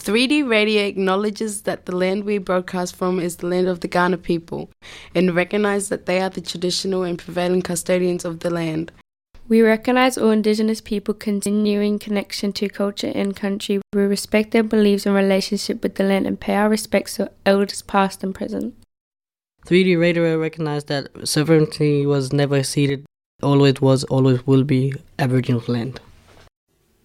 3D Radio acknowledges that the land we broadcast from is the land of the Kaurna people and recognise that they are the traditional and prevailing custodians of the land. We recognise all Indigenous people continuing connection to culture and country. We respect their beliefs and relationship with the land and pay our respects to elders past and present. 3D Radio recognised that sovereignty was never ceded, always was, always will be Aboriginal land.